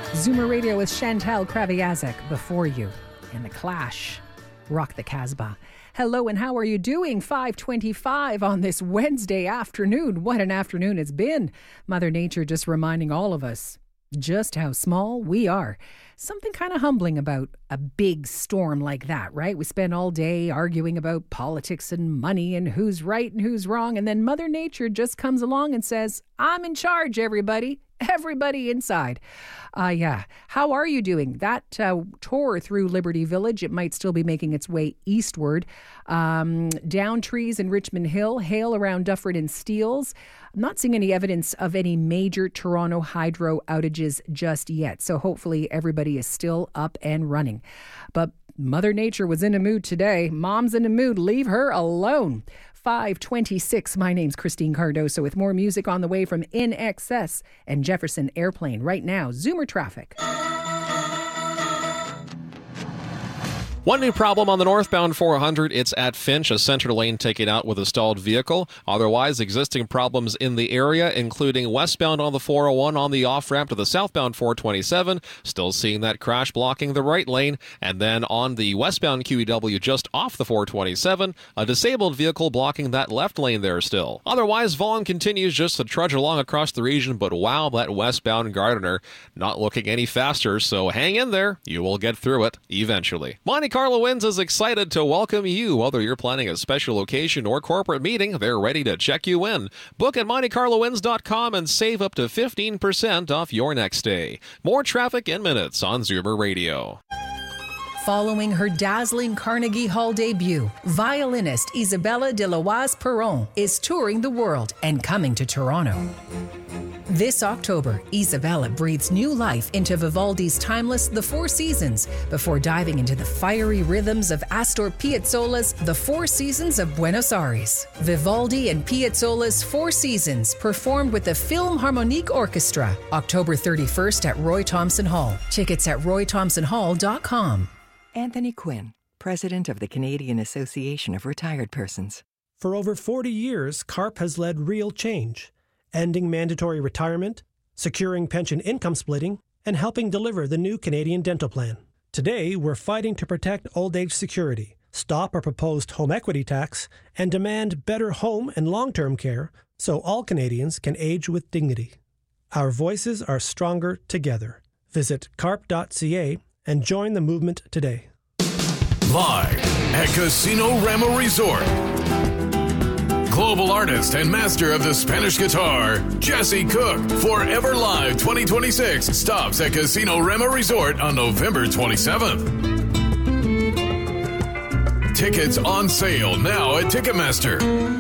Zoomer Radio with Chantal Kraviazek before you. And The Clash, Rock the Casbah. Hello, and how are you doing? 5:25 on this Wednesday afternoon. What an afternoon it's been. Mother Nature just reminding all of us just how small we are. Something kind of humbling about a big storm like that, right? We spend all day arguing about politics and money and who's right and who's wrong. And then Mother Nature just comes along and says, I'm in charge, everybody. Everybody inside. Yeah. How are you doing? That tore through Liberty Village. It might still be making its way eastward. Down trees in Richmond Hill, hail around Dufferin and Steeles. I'm not seeing any evidence of any major Toronto hydro outages just yet. So hopefully everybody is still up and running. But Mother Nature was in a mood today. Mom's in a mood. Leave her alone. 5:26. My name's Christine Cardoso with more music on the way from In Excess and Jefferson Airplane. Right now, Zoomer traffic. One new problem on the northbound 400, it's at Finch, a center lane taken out with a stalled vehicle. Otherwise, existing problems in the area, including westbound on the 401 on the off-ramp to the southbound 427. Still seeing that crash blocking the right lane. And then on the westbound QEW just off the 427, a disabled vehicle blocking that left lane there still. Otherwise, volume continues just to trudge along across the region, but wow, that westbound Gardiner not looking any faster, so hang in there. You will get through it eventually. Monte Carlo Winds is excited to welcome you. Whether you're planning a special occasion or corporate meeting, they're ready to check you in. Book at MonteCarloWinds.com and save up to 15% off your next stay. More traffic in minutes on Zoomer Radio. Following her dazzling Carnegie Hall debut, violinist Isabella de Loise Perron is touring the world and coming to Toronto. This October, Isabella breathes new life into Vivaldi's timeless The Four Seasons before diving into the fiery rhythms of Astor Piazzolla's The Four Seasons of Buenos Aires. Vivaldi and Piazzolla's Four Seasons performed with the Philharmonic Orchestra, October 31st at Roy Thomson Hall. Tickets at roythomsonhall.com. Anthony Quinn, President of the Canadian Association of Retired Persons. For over 40 years, CARP has led real change, ending mandatory retirement, securing pension income splitting, and helping deliver the new Canadian Dental Plan. Today, we're fighting to protect old age security, stop our proposed home equity tax, and demand better home and long-term care so all Canadians can age with dignity. Our voices are stronger together. Visit carp.ca and join the movement today. Live at Casino Rama Resort, global artist and master of the Spanish guitar, Jesse Cook, Forever Live 2026 stops at Casino Rama Resort on November 27th. Tickets on sale now at Ticketmaster.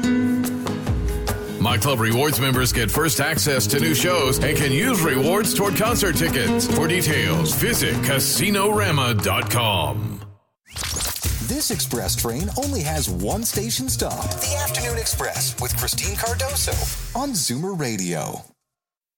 My Club Rewards members get first access to new shows and can use rewards toward concert tickets. For details, visit CasinoRama.com. This express train only has one station stop. The Afternoon Express with Christine Cardoso on Zoomer Radio.